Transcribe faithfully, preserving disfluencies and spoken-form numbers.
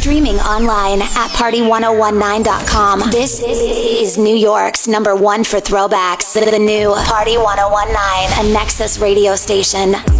Streaming online at party one oh one nine dot com. This is New York's number one for throwbacks. The new Party one oh one nine, a Nexus radio station.